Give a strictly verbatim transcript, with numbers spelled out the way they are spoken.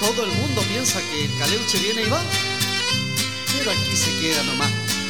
Todo el mundo piensa que el Caleuche viene y va, pero aquí se queda nomás.